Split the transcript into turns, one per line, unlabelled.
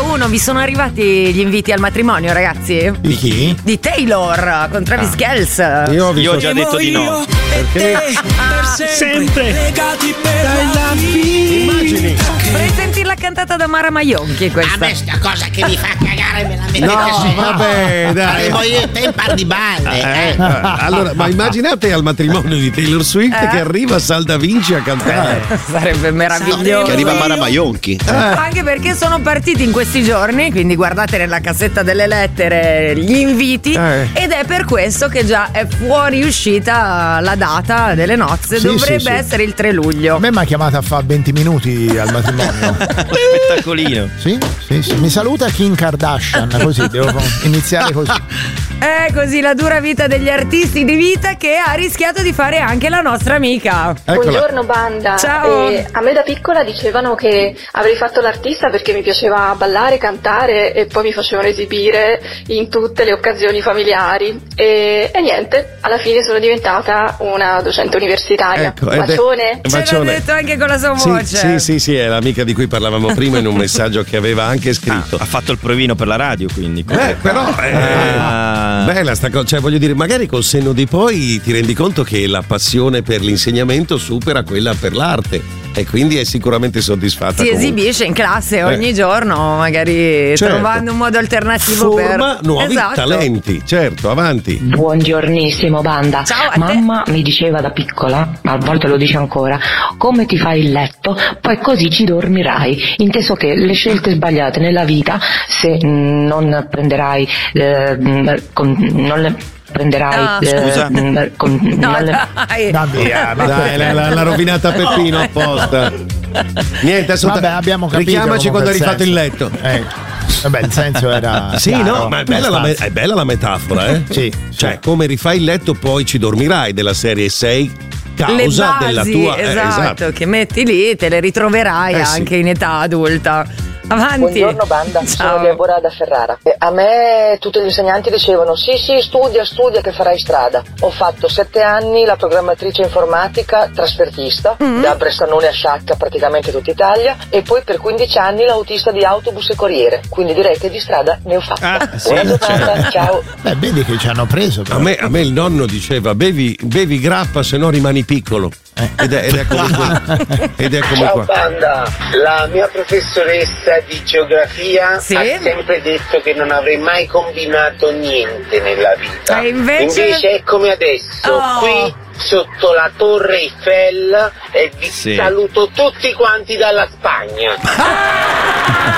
1, vi sono arrivati gli inviti al matrimonio, ragazzi?
Di chi?
Di Taylor con Travis Kelce.
Io
ho già detto di no.
Perché?
Sempre
legati per
Immagini.
Vorrei sentirla cantata da Mara Maionchi questa.
A me sta cosa che mi fa cagare me la mettete
No, vabbè, dai.
Faremo io e te un par di balle.
Allora, ma immaginate al matrimonio di Taylor Swift che arriva Sal Da Vinci a cantare.
Sarebbe meraviglioso.
che arriva Mara Maionchi.
Anche perché sono partiti in questi giorni, quindi guardate nella cassetta delle lettere gli inviti ed è per questo che già è fuori uscita la data delle nozze,
Sì,
dovrebbe
sì.
essere il 3 luglio.
A me mi ha chiamata a fare 20 minuti al matrimonio.
Spettacolino.
Sì. Mi saluta Kim Kardashian, così devo iniziare così.
È così la dura vita degli artisti di vita che ha rischiato di fare anche la nostra amica.
Buongiorno banda.
Ciao.
A me da piccola dicevano che avrei fatto l'artista perché mi piaceva ballare, cantare e poi mi facevano esibire in tutte le occasioni familiari e niente, alla fine sono diventata una docente universitaria.
Ecco,
Bacione.
Ce l'ha detto anche con la sua voce.
Sì, è l'amica di cui parlavamo prima in un messaggio che aveva anche scritto.
Ha fatto il provino per la radio, quindi.
Però bella sta cosa, cioè voglio dire, magari col senno di poi ti rendi conto che la passione per l'insegnamento supera quella per l'arte e quindi è sicuramente soddisfatta.
Si esibisce in classe ogni giorno, magari
Certo.
trovando un modo alternativo
Forma
per
nuovi
esatto.
talenti, certo, avanti.
Buongiornissimo banda.
Ciao a te.
Mamma mi diceva da piccola, ma a volte lo dice ancora, come ti fai il letto, poi così ci dormirai. Inteso che le scelte sbagliate nella vita, se non prenderai non le prenderai
scusa.
No,
non le,
dai.
Dai, l'ha rovinata Peppino apposta. Niente, adesso
Vabbè, abbiamo capito.
richiamaci quando hai rifatto il
senso.
letto.
Vabbè, il senso era.
Sì,
chiaro.
no, ma è bella la metafora, eh?
Sì.
Cioè, come rifai il letto, poi ci dormirai, della serie 6
Le
causa
basi,
della tua
esatto, che metti lì, te le ritroverai
sì.
anche in età adulta. Avanti.
Buongiorno banda,
Ciao.
sono Deborah da Ferrara. A me tutti gli insegnanti dicevano sì studia che farai strada. Ho fatto 7 anni la programmatrice informatica trasfertista da Bressanone a Sciacca, praticamente tutta Italia, e poi per 15 anni l'autista di autobus e corriere, quindi direi che di strada ne ho fatta. Buona giornata, ciao.
Beh, vedi che ci hanno preso.
A me il nonno diceva bevi grappa se no rimani piccolo. Ed è come
Ciao
qua.
banda, la mia professoressa di geografia
Sì?
ha sempre detto che non avrei mai combinato niente nella vita.
E invece
è come adesso,
Oh.
qui sotto la Torre Eiffel e vi
Sì.
saluto tutti quanti dalla Spagna.